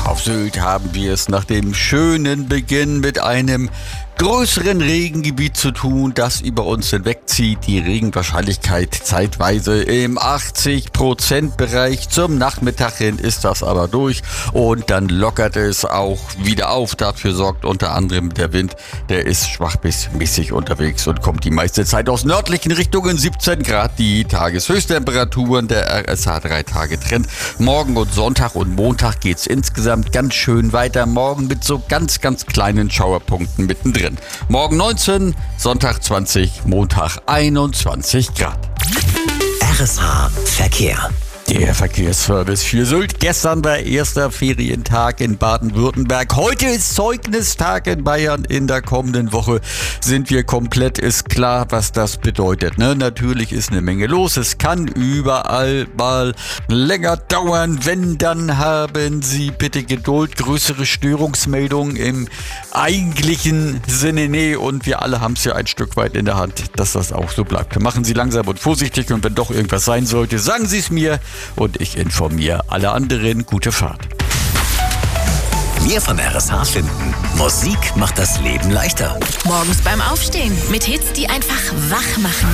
Auf Sylt haben wir es nach dem schönen Beginn mit einem größeren Regengebiet zu tun, das über uns hinwegzieht. Die Regenwahrscheinlichkeit zeitweise im 80%-Bereich. Zum Nachmittag hin ist das aber durch und dann lockert es auch wieder auf. Dafür sorgt unter anderem der Wind, der ist schwach bis mäßig unterwegs und kommt die meiste Zeit aus nördlichen Richtungen. 17 Grad die Tageshöchsttemperaturen, der RSH 3-Tage-Trend. Morgen und Sonntag und Montag geht's insgesamt ganz schön weiter. Morgen mit so ganz kleinen Schauerpunkten mittendrin. Morgen 19, Sonntag 20, Montag 21 Grad. RSH Verkehr. Der Verkehrsservice für Sylt. Gestern war erster Ferientag in Baden-Württemberg. Heute ist Zeugnistag in Bayern. In der kommenden Woche sind wir komplett. Ist klar, was das bedeutet. Natürlich ist eine Menge los. Es kann überall mal länger dauern. Wenn, dann haben Sie bitte Geduld. Größere Störungsmeldungen im eigentlichen Sinne. Und wir alle haben es ja ein Stück weit in der Hand, dass das auch so bleibt. Machen Sie langsam und vorsichtig. Und wenn doch irgendwas sein sollte, sagen Sie es mir. Und ich informiere alle anderen. Gute Fahrt. Mehr von RSH finden. Musik macht das Leben leichter. Morgens beim Aufstehen mit Hits, die einfach wach machen.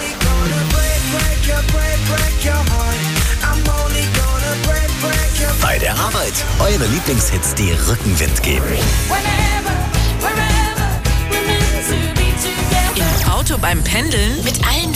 Bei der Arbeit eure Lieblingshits, die Rückenwind geben. Im Auto beim Pendeln mit allen